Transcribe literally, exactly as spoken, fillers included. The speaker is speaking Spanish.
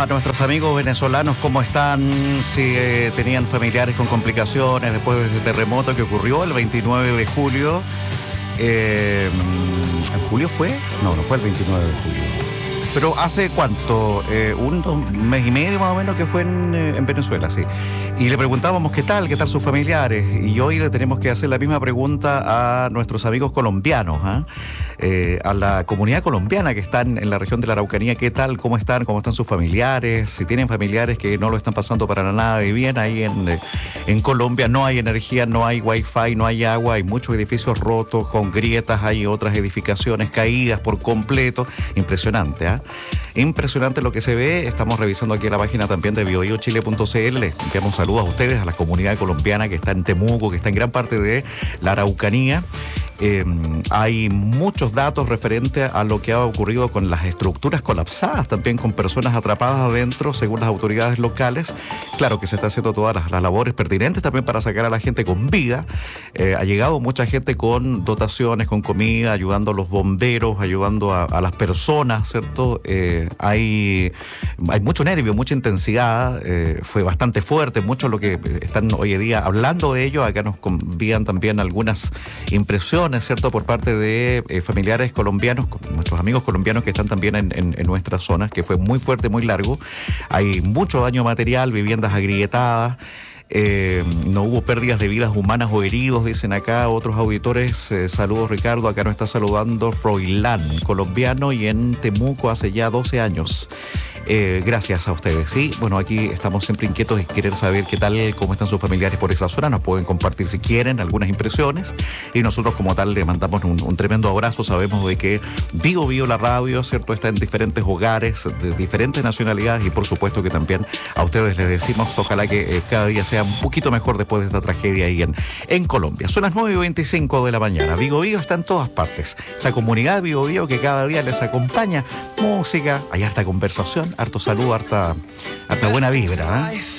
a nuestros amigos venezolanos cómo están, si eh, tenían familiares con complicaciones después de ese terremoto que ocurrió el veintinueve de julio. Eh, ¿En julio fue? No, no fue el veintinueve de julio. Pero ¿hace cuánto? Eh, un, dos, un mes y medio más o menos que fue en, eh, en Venezuela, sí. Y le preguntábamos qué tal, qué tal sus familiares. Y hoy le tenemos que hacer la misma pregunta a nuestros amigos colombianos, ¿eh? Eh, a la comunidad colombiana que están en la región de la Araucanía. ¿Qué tal? ¿Cómo están? ¿Cómo están sus familiares? Si tienen familiares que no lo están pasando para nada de bien ahí en, eh, en Colombia, no hay energía, no hay wifi, no hay agua, hay muchos edificios rotos con grietas, hay otras edificaciones caídas por completo. Impresionante, ¿ah? ¿eh? Impresionante lo que se ve. Estamos revisando aquí en la página también de bio chile punto c l. Les enviamos saludos a ustedes, a la comunidad colombiana que está en Temuco, que está en gran parte de la Araucanía. Eh, hay muchos datos referentes a lo que ha ocurrido con las estructuras colapsadas, también con personas atrapadas adentro, según las autoridades locales. Claro que se está haciendo todas las, las labores pertinentes también para sacar a la gente con vida. Eh, ha llegado mucha gente con dotaciones, con comida, ayudando a los bomberos, ayudando a, a las personas, ¿cierto? Eh, hay, hay mucho nervio, mucha intensidad, eh, fue bastante fuerte, mucho lo que están hoy en día hablando de ello. Acá nos envían también algunas impresiones, ¿cierto?, por parte de eh, familiares colombianos, nuestros amigos colombianos que están también en, en, en nuestras zonas, que fue muy fuerte, muy largo. Hay mucho daño material, viviendas agrietadas. Eh, no hubo pérdidas de vidas humanas o heridos, dicen acá otros auditores. Eh, saludos, Ricardo. Acá nos está saludando Froilán, colombiano y en Temuco hace ya doce años. Eh, gracias a ustedes, sí. Bueno, aquí estamos siempre inquietos y querer saber qué tal, cómo están sus familiares por esa zona. Nos pueden compartir si quieren algunas impresiones y nosotros como tal le mandamos un, un tremendo abrazo. Sabemos de que Bio Bio la radio, ¿cierto?, está en diferentes hogares de diferentes nacionalidades y por supuesto que también a ustedes les decimos ojalá que eh, cada día sea un poquito mejor después de esta tragedia ahí en, en Colombia. Son las nueve y veinticinco de la mañana. Bio Bio está en todas partes. La comunidad Bio Bio que cada día les acompaña, música, hay harta conversación, harto saludo, harta, harta buena vibra, ¿eh?